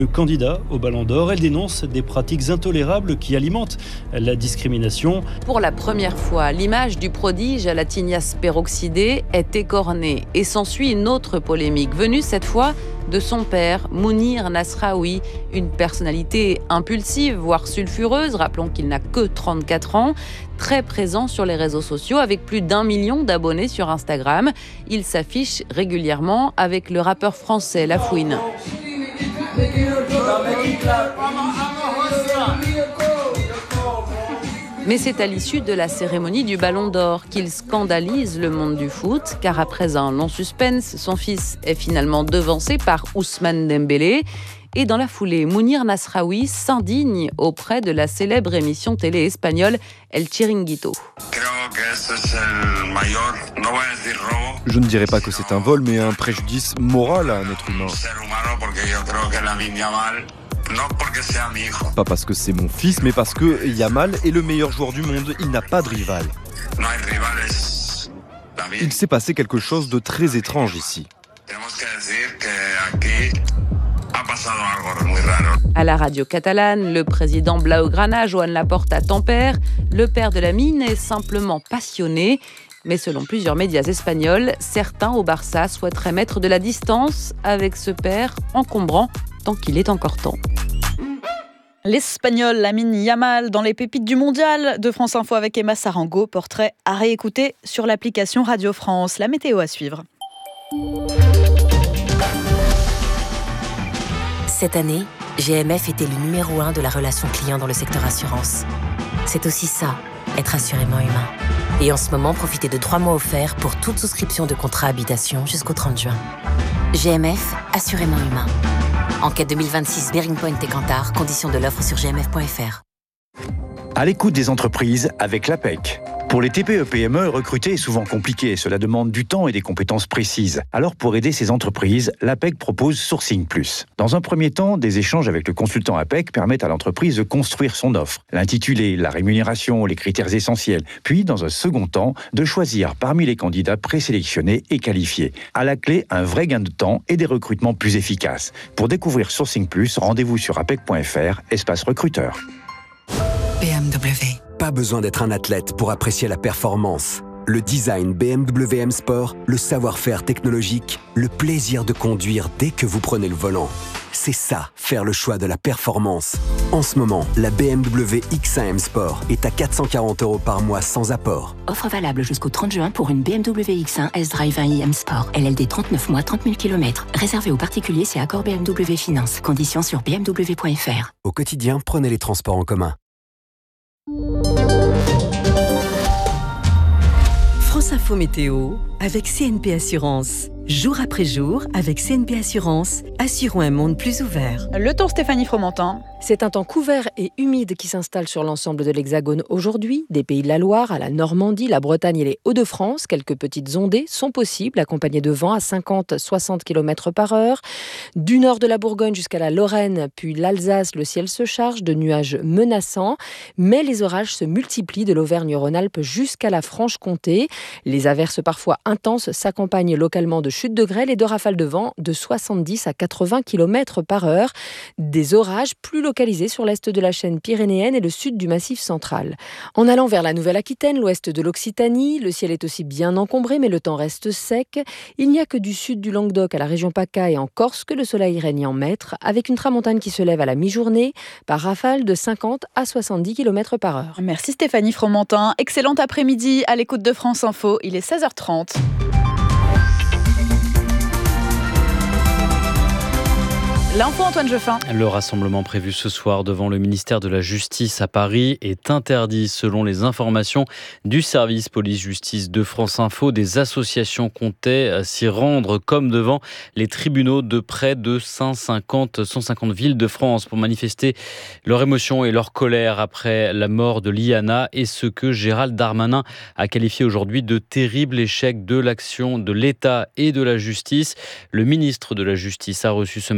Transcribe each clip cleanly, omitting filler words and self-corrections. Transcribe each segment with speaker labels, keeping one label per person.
Speaker 1: Le candidat au Ballon d'Or, elle dénonce des pratiques intolérables qui alimentent la discrimination.
Speaker 2: Pour la première fois, l'image du prodige à la tignasse peroxydée est écornée et s'ensuit une autre polémique, venue cette fois de son père, Mounir Nasraoui, une personnalité impulsive, voire sulfureuse, rappelons qu'il n'a que 34 ans, très présent sur les réseaux sociaux avec plus d'1 million d'abonnés sur Instagram. Il s'affiche régulièrement avec le rappeur français La Fouine. Mais c'est à l'issue de la cérémonie du Ballon d'Or qu'il scandalise le monde du foot, car après un long suspense, son fils est finalement devancé par Ousmane Dembélé. Et dans la foulée, Mounir Nasraoui s'indigne auprès de la célèbre émission télé espagnole El Chiringuito.
Speaker 3: Je ne dirais pas que c'est un vol, mais un préjudice moral à un être humain. Pas parce que c'est mon fils, mais parce que Yamal est le meilleur joueur du monde. Il n'a pas de rival. Il s'est passé quelque chose de très étrange ici.
Speaker 2: À la radio catalane, le président Blaugrana, Joan Laporta, tempère. Le père de la mine est simplement passionné. Mais selon plusieurs médias espagnols, certains au Barça souhaiteraient mettre de la distance avec ce père encombrant tant qu'il est encore temps.
Speaker 4: L'Espagnol Lamine Yamal dans les pépites du mondial de France Info avec Emma Sarango. Portrait à réécouter sur l'application Radio France. La météo à suivre.
Speaker 5: Cette année, GMF était le numéro 1 de la relation client dans le secteur assurance. C'est aussi ça, être assurément humain. Et en ce moment, profitez de 3 mois offerts pour toute souscription de contrat habitation jusqu'au 30 juin. GMF, assurément humain. Enquête 2026 Bearing Point et Kantar, conditions de l'offre sur gmf.fr.
Speaker 6: À l'écoute des entreprises avec l'APEC. Pour les TPE-PME, recruter est souvent compliqué. Cela demande du temps et des compétences précises. Alors pour aider ces entreprises, l'APEC propose Sourcing Plus. Dans un premier temps, des échanges avec le consultant APEC permettent à l'entreprise de construire son offre. L'intitulé, la rémunération, les critères essentiels. Puis, dans un second temps, de choisir parmi les candidats présélectionnés et qualifiés. À la clé, un vrai gain de temps et des recrutements plus efficaces. Pour découvrir Sourcing Plus, rendez-vous sur apec.fr, espace recruteur.
Speaker 7: BMW. Pas besoin d'être un athlète pour apprécier la performance. Le design BMW M Sport, le savoir-faire technologique, le plaisir de conduire dès que vous prenez le volant. C'est ça, faire le choix de la performance. En ce moment, la BMW X1 M Sport est à 440 € par mois sans apport.
Speaker 5: Offre valable jusqu'au 30 juin pour une BMW X1 S-Drive 1i M Sport. LLD 39 mois, 30 000 km. Réservé aux particuliers, c'est accord BMW Finance. Conditions sur bmw.fr.
Speaker 7: Au quotidien, prenez les transports en commun.
Speaker 8: France Info Météo avec CNP Assurance. Jour après jour, avec CNP Assurance, assurons un monde plus ouvert.
Speaker 4: Le temps, Stéphanie Fromentin.
Speaker 9: C'est un temps couvert et humide qui s'installe sur l'ensemble de l'Hexagone aujourd'hui. Des Pays de la Loire à la Normandie, la Bretagne et les Hauts-de-France, quelques petites ondées sont possibles, accompagnées de vents à 50-60 km/h. Du nord de la Bourgogne jusqu'à la Lorraine, puis l'Alsace, le ciel se charge de nuages menaçants. Mais les orages se multiplient de l'Auvergne-Rhône-Alpes jusqu'à la Franche-Comté. Les averses parfois intenses s'accompagnent localement de chutes de grêle et de rafales de vent de 70 à 80 km/h. Des orages plus localisés sur l'est de la chaîne pyrénéenne et le sud du Massif central. En allant vers la Nouvelle-Aquitaine, l'ouest de l'Occitanie, le ciel est aussi bien encombré, mais le temps reste sec. Il n'y a que du sud du Languedoc à la région PACA et en Corse que le soleil règne en maître, avec une tramontane qui se lève à la mi-journée par rafale de 50 à 70 km/h.
Speaker 4: Merci Stéphanie Fromentin. Excellent après-midi à l'écoute de France Info. Il est 16h30. L'info, Antoine Jeffin.
Speaker 10: Le rassemblement prévu ce soir devant le ministère de la Justice à Paris est interdit selon les informations du service police-justice de France Info. Des associations comptaient s'y rendre comme devant les tribunaux de près de 150 villes de France pour manifester leur émotion et leur colère après la mort de Liana et ce que Gérald Darmanin a qualifié aujourd'hui de terrible échec de l'action de l'État et de la justice. Le ministre de la Justice a reçu ce matin les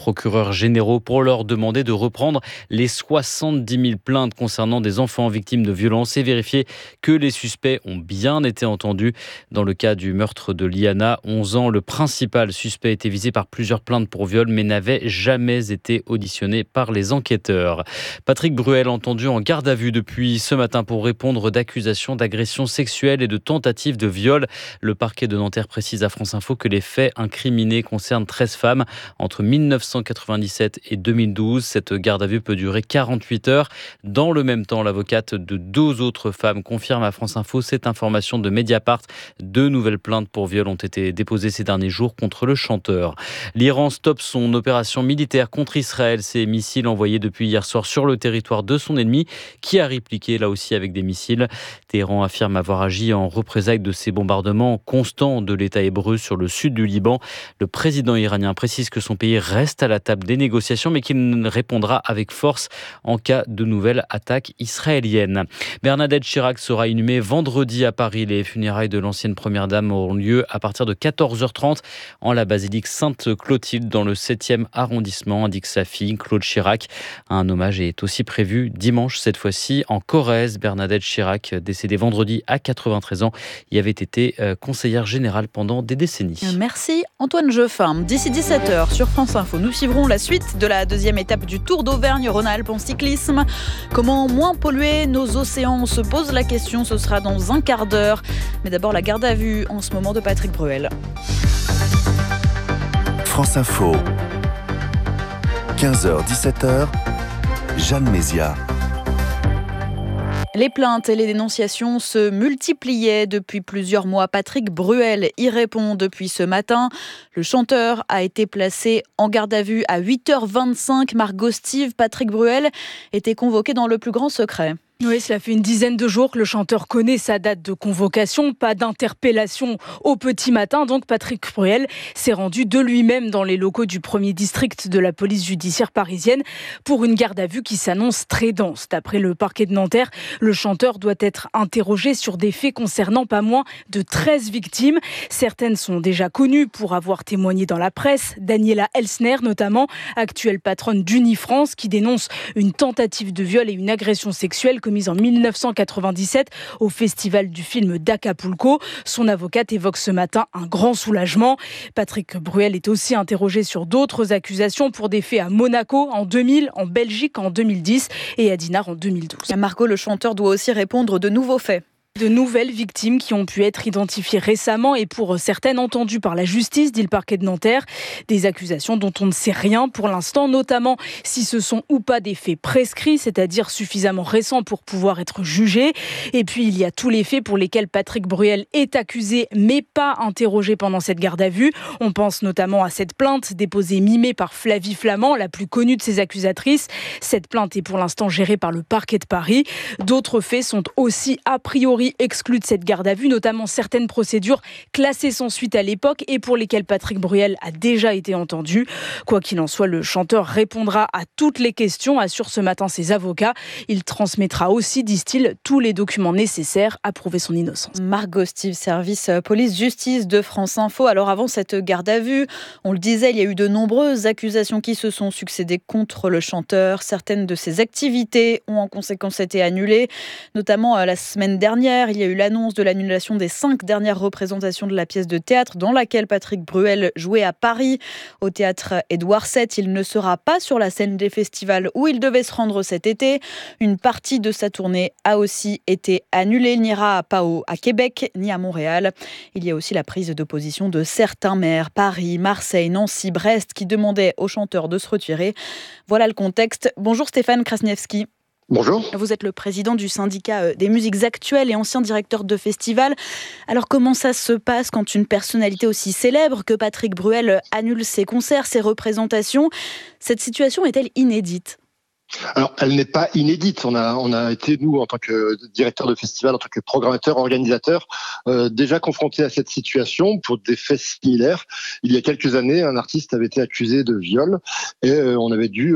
Speaker 10: procureurs généraux pour leur demander de reprendre les 70 000 plaintes concernant des enfants victimes de violences et vérifier que les suspects ont bien été entendus. Dans le cas du meurtre de Liana, 11 ans, le principal suspect était visé par plusieurs plaintes pour viol mais n'avait jamais été auditionné par les enquêteurs. Patrick Bruel entendu en garde à vue depuis ce matin pour répondre d'accusations d'agression sexuelle et de tentatives de viol. Le parquet de Nanterre précise à France Info que les faits incriminés concernent 13 femmes entre 1997 et 2012. Cette garde à vue peut durer 48 heures. Dans le même temps, l'avocate de 2 autres femmes confirme à France Info cette information de Mediapart. 2 nouvelles plaintes pour viol ont été déposées ces derniers jours contre le chanteur. L'Iran stoppe son opération militaire contre Israël. Ces missiles envoyés depuis hier soir sur le territoire de son ennemi qui a répliqué là aussi avec des missiles. Téhéran affirme avoir agi en représailles de ces bombardements constants de l'État hébreu sur le sud du Liban. Le président iranien précise que son pays reste à la table des négociations mais qu'il répondra avec force en cas de nouvelles attaques israéliennes. Bernadette Chirac sera inhumée vendredi à Paris. Les funérailles de l'ancienne première dame auront lieu à partir de 14h30 en la basilique Sainte-Clotilde dans le 7e arrondissement, indique sa fille Claude Chirac. Un hommage est aussi prévu dimanche, cette fois-ci en Corrèze. Bernadette Chirac, décédée vendredi à 93 ans, y avait été conseillère générale pendant des décennies.
Speaker 4: Merci Antoine Jeuffin. D'ici 17h sur France Info, nous suivrons la suite de la 2e étape du Tour d'Auvergne-Rhône-Alpes en cyclisme. Comment moins polluer nos océans ? On se pose la question, ce sera dans un quart d'heure. Mais d'abord la garde à vue en ce moment de Patrick Bruel.
Speaker 11: France Info, 15h-17h, Jeanne Mézia.
Speaker 4: Les plaintes et les dénonciations se multipliaient depuis plusieurs mois. Patrick Bruel y répond depuis ce matin. Le chanteur a été placé en garde à vue à 8h25. Margot Steve, Patrick Bruel était convoqué dans le plus grand secret.
Speaker 12: Oui, cela fait une dizaine de jours que le chanteur connaît sa date de convocation. Pas d'interpellation au petit matin. Donc Patrick Bruel s'est rendu de lui-même dans les locaux du 1er district de la police judiciaire parisienne pour une garde à vue qui s'annonce très dense. D'après le parquet de Nanterre, le chanteur doit être interrogé sur des faits concernant pas moins de 13 victimes. Certaines sont déjà connues pour avoir témoigné dans la presse. Daniela Elsner notamment, actuelle patronne d'Unifrance, qui dénonce une tentative de viol et une agression sexuelle commise en 1997 au festival du film d'Acapulco. Son avocate évoque ce matin un grand soulagement. Patrick Bruel est aussi interrogé sur d'autres accusations pour des faits à Monaco en 2000, en Belgique en 2010 et à Dinard en 2012.
Speaker 4: Margot, le chanteur doit aussi répondre de nouveaux faits.
Speaker 12: De nouvelles victimes qui ont pu être identifiées récemment et pour certaines entendues par la justice, dit le parquet de Nanterre. Des accusations dont on ne sait rien pour l'instant, notamment si ce sont ou pas des faits prescrits, c'est-à-dire suffisamment récents pour pouvoir être jugés. Et puis il y a tous les faits pour lesquels Patrick Bruel est accusé mais pas interrogé pendant cette garde à vue. On pense notamment à cette plainte déposée mi-mai par Flavie Flament, la plus connue de ses accusatrices. Cette plainte est pour l'instant gérée par le parquet de Paris. D'autres faits sont aussi a priori exclus de cette garde à vue, notamment certaines procédures classées sans suite à l'époque et pour lesquelles Patrick Bruel a déjà été entendu. Quoi qu'il en soit, le chanteur répondra à toutes les questions, assurent ce matin ses avocats. Il transmettra aussi, disent-ils, tous les documents nécessaires à prouver son innocence.
Speaker 4: Margot Steve, service police-justice de France Info. Alors avant cette garde à vue, on le disait, il y a eu de nombreuses accusations qui se sont succédées contre le chanteur. Certaines de ses activités ont en conséquence été annulées, notamment la semaine dernière. Il y a eu l'annonce de l'annulation des 5 dernières représentations de la pièce de théâtre dans laquelle Patrick Bruel jouait à Paris, au théâtre Édouard VII. Il ne sera pas sur la scène des festivals où il devait se rendre cet été. Une partie de sa tournée a aussi été annulée. Il n'ira pas à Québec ni à Montréal. Il y a aussi la prise de position de certains maires, Paris, Marseille, Nancy, Brest, qui demandaient aux chanteurs de se retirer. Voilà le contexte. Bonjour Stéphane Krasniewski.
Speaker 13: Bonjour.
Speaker 4: Vous êtes le président du syndicat des musiques actuelles et ancien directeur de festival. Alors comment ça se passe quand une personnalité aussi célèbre que Patrick Bruel annule ses concerts, ses représentations ? Cette situation est-elle inédite ?
Speaker 13: Alors, elle n'est pas inédite. On a été, nous, en tant que directeur de festival, en tant que programmateur, organisateur, déjà confrontés à cette situation pour des faits similaires. Il y a quelques années, un artiste avait été accusé de viol et on avait dû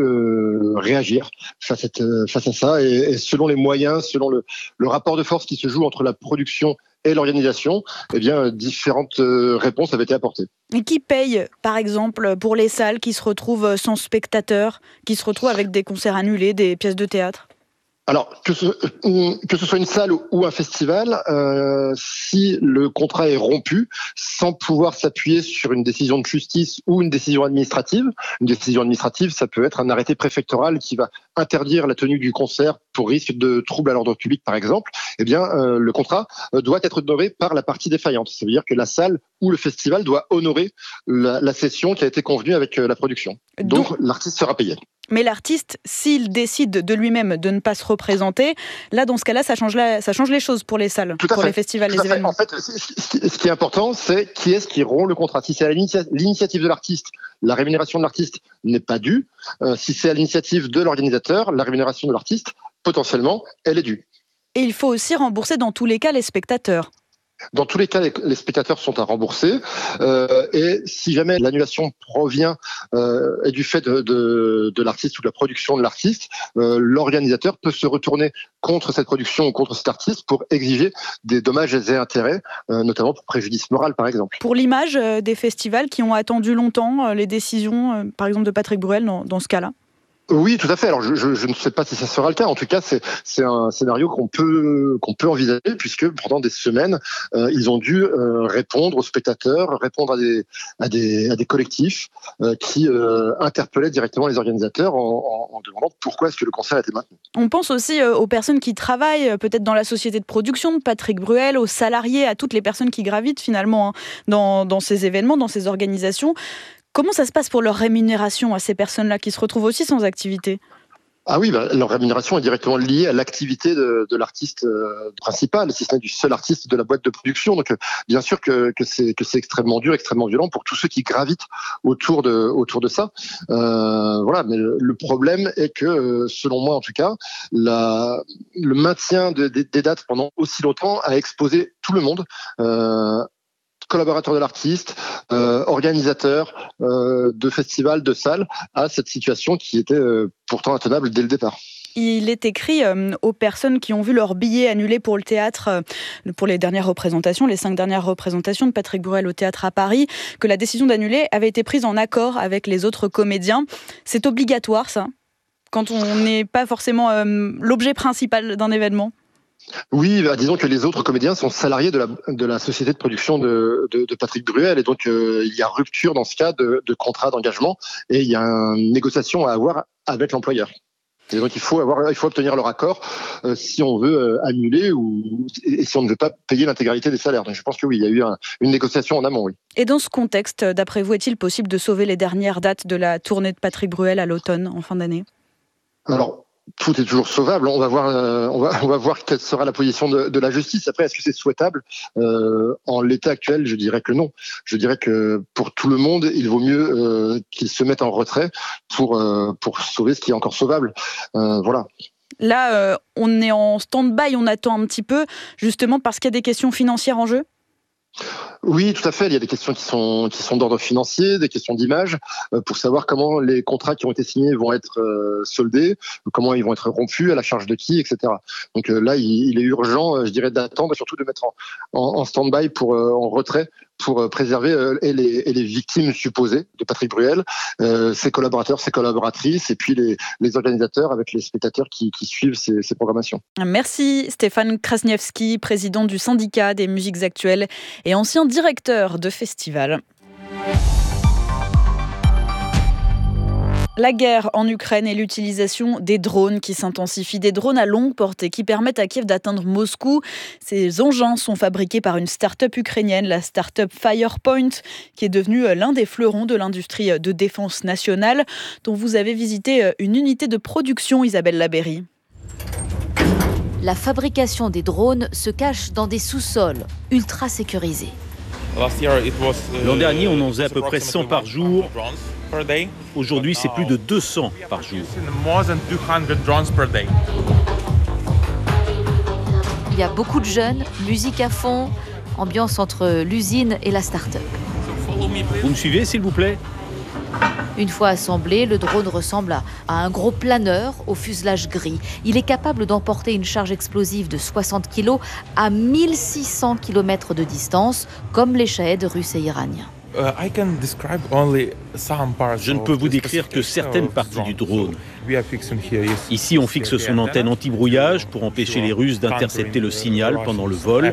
Speaker 13: réagir face à ça. Et selon les moyens, selon le rapport de force qui se joue entre la production et l'organisation, différentes réponses avaient été apportées.
Speaker 4: Et qui paye, par exemple, pour les salles qui se retrouvent sans spectateurs, qui se retrouvent avec des concerts annulés, des pièces de théâtre ?
Speaker 13: Alors, que ce soit une salle ou un festival, si le contrat est rompu, sans pouvoir s'appuyer sur une décision de justice ou une décision administrative, ça peut être un arrêté préfectoral qui va interdire la tenue du concert pour risque de trouble à l'ordre public, par exemple, le contrat doit être honoré par la partie défaillante. Ça veut dire que la salle ou le festival doit honorer la cession qui a été convenue avec la production. Donc l'artiste sera payé.
Speaker 4: Mais l'artiste, s'il décide de lui-même de ne pas se représenter, là, dans ce cas-là, ça change les choses pour les salles, pour les festivals, les événements.
Speaker 13: En fait, ce qui est important, c'est qui est-ce qui rompt le contrat. Si c'est à l'initiative de l'artiste, la rémunération de l'artiste n'est pas due. Si c'est à l'initiative de l'organisateur, la rémunération de l'artiste, potentiellement, elle est due.
Speaker 4: Et il faut aussi rembourser dans tous les cas les spectateurs.
Speaker 13: Dans tous les cas, les spectateurs sont à rembourser. Et si jamais l'annulation provient et du fait de l'artiste ou de la production de l'artiste, l'organisateur peut se retourner contre cette production ou contre cet artiste pour exiger des dommages et intérêts, notamment pour préjudice moral, par exemple. Pour
Speaker 4: l'image des festivals qui ont attendu longtemps les décisions, par exemple de Patrick Bruel dans ce cas-là.
Speaker 13: Oui, tout à fait. Alors, je ne sais pas si ça sera le cas. En tout cas, c'est un scénario qu'on peut envisager, puisque pendant des semaines, ils ont dû répondre aux spectateurs, répondre à des collectifs qui interpellaient directement les organisateurs en demandant pourquoi est-ce que le concert a été maintenu.
Speaker 4: On pense aussi aux personnes qui travaillent peut-être dans la société de production de Patrick Bruel, aux salariés, à toutes les personnes qui gravitent finalement dans ces événements, dans ces organisations. Comment ça se passe pour leur rémunération à ces personnes-là qui se retrouvent aussi sans activité ?
Speaker 13: Ah oui, leur rémunération est directement liée à l'activité de l'artiste principal, si ce n'est du seul artiste de la boîte de production. Donc, bien sûr que c'est extrêmement dur, extrêmement violent pour tous ceux qui gravitent autour de ça. Voilà, mais le problème est que, selon moi en tout cas, le maintien des dates pendant aussi longtemps a exposé tout le monde. Collaborateurs de l'artiste, organisateurs de festivals, de salles, à cette situation qui était pourtant intenable dès le départ.
Speaker 4: Il est écrit aux personnes qui ont vu leur billet annulé pour le théâtre, pour les dernières représentations, les 5 dernières représentations de Patrick Bruel au théâtre à Paris, que la décision d'annuler avait été prise en accord avec les autres comédiens. C'est obligatoire, ça, quand on n'est pas forcément l'objet principal d'un événement ?
Speaker 13: Oui, disons que les autres comédiens sont salariés de la société de production de Patrick Bruel, et donc il y a rupture dans ce cas de contrat d'engagement, et il y a une négociation à avoir avec l'employeur. Et donc il faut obtenir leur accord si on veut annuler et si on ne veut pas payer l'intégralité des salaires. Donc je pense que oui, il y a eu une négociation en amont, oui.
Speaker 4: Et dans ce contexte, d'après vous, est-il possible de sauver les dernières dates de la tournée de Patrick Bruel à l'automne, en fin d'année ?
Speaker 13: Alors, tout est toujours sauvable. On va voir quelle sera la position de la justice. Après, est-ce que c'est souhaitable ? En l'état actuel, je dirais que non. Je dirais que pour tout le monde, il vaut mieux qu'ils se mettent en retrait pour sauver ce qui est encore sauvable. Voilà.
Speaker 4: Là, on est en stand-by, on attend un petit peu, justement parce qu'il y a des questions financières en jeu ?
Speaker 13: Oui, tout à fait. Il y a des questions qui sont d'ordre financier, des questions d'image, pour savoir comment les contrats qui ont été signés vont être soldés, comment ils vont être rompus, à la charge de qui, etc. Donc là, il est urgent, je dirais, d'attendre et surtout de mettre en stand-by en retrait pour préserver les victimes supposées de Patrick Bruel, ses collaborateurs, ses collaboratrices, et puis les organisateurs avec les spectateurs qui suivent ces programmations.
Speaker 4: Merci Stéphane Krasniewski, président du syndicat des musiques actuelles et ancien directeur de festival. La guerre en Ukraine et l'utilisation des drones qui s'intensifient. Des drones à longue portée qui permettent à Kiev d'atteindre Moscou. Ces engins sont fabriqués par une start-up ukrainienne, la start-up Firepoint, qui est devenue l'un des fleurons de l'industrie de défense nationale, dont vous avez visité une unité de production, Isabelle Labéry.
Speaker 14: La fabrication des drones se cache dans des sous-sols ultra sécurisés.
Speaker 15: L'an dernier, on en faisait à peu près 100 par jour. Aujourd'hui, c'est plus de 200 par jour.
Speaker 14: Il y a beaucoup de jeunes, musique à fond, ambiance entre l'usine et la start-up.
Speaker 15: Vous me suivez, s'il vous plaît ?
Speaker 14: Une fois assemblé, le drone ressemble à un gros planeur au fuselage gris. Il est capable d'emporter une charge explosive de 60 kg à 1600 km de distance, comme les Shahed russes et iraniens.
Speaker 15: Je ne peux vous décrire que certaines parties du drone. Ici, on fixe son antenne anti-brouillage pour empêcher les Russes d'intercepter le signal pendant le vol.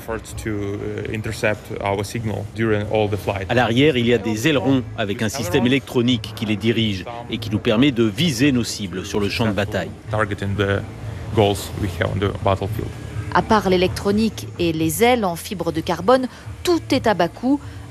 Speaker 15: À l'arrière, il y a des ailerons avec un système électronique qui les dirige et qui nous permet de viser nos cibles sur le champ de bataille.
Speaker 14: À part l'électronique et les ailes en fibre de carbone, tout est à bas coût.